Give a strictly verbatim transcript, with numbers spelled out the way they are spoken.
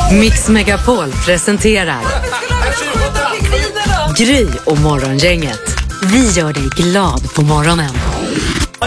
Mix Megapol presenterar Gry och Morgongänget. Vi gör dig glad på morgonen.